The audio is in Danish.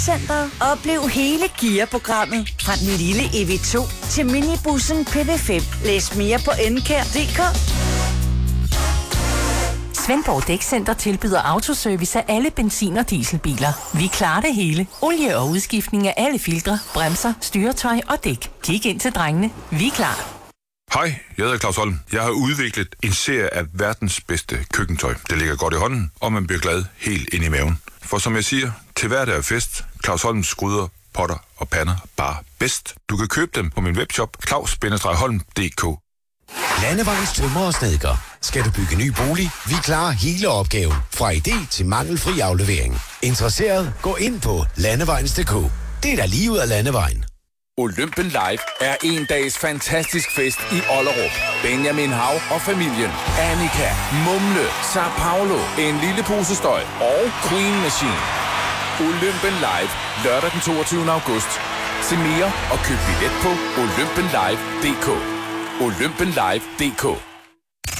Center. Oplev hele Kia-programmet. Fra den lille EV2 til minibussen PV5. Læs mere på nkr.dk. Svendborg Dækcenter tilbyder autoservice af alle benzin- og dieselbiler. Vi klarer det hele. Olie og udskiftning af alle filtre, bremser, styretøj og dæk. Kig ind til drengene. Vi er klar. Hej, jeg hedder Claus Holm. Jeg har udviklet en serie af verdens bedste køkkentøj. Det ligger godt i hånden, og man bliver glad helt ind i maven. For som jeg siger, til hverdag er fest. Claus Holms gryder, potter og pander bare bedst. Du kan købe dem på min webshop claus-holm.dk. Landevejens tømrer og snedker. Skal du bygge ny bolig? Vi klarer hele opgaven. Fra idé til mangelfri aflevering. Interesseret? Gå ind på landevejens.dk. Det er da lige ud af landevejen. Olympen Live er en dags fantastisk fest i Ollerup. Benjamin Hav og familien, Annika, Mumle, Sao Paulo, En Lille Pose Støj og Queen Machine. Olympen Live lørdag den 22. august. Se mere og køb billet på olympenlive.dk. olympenlive.dk